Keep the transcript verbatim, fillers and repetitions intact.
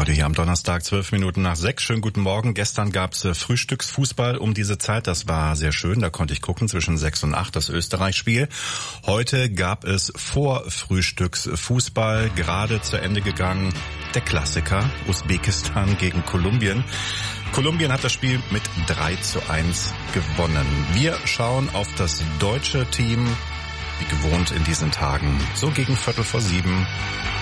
Radio hier am Donnerstag, zwölf Minuten nach sechs. Schönen guten Morgen. Gestern gab's äh, Frühstücksfußball um diese Zeit. Das war sehr schön. Da konnte ich gucken zwischen sechs und acht, das Österreich-Spiel. Heute gab es Vorfrühstücksfußball, gerade zu Ende gegangen. Der Klassiker, Usbekistan gegen Kolumbien. Kolumbien hat das Spiel mit drei zu eins gewonnen. Wir schauen auf das deutsche Team, wie gewohnt in diesen Tagen, so gegen Viertel vor sieben.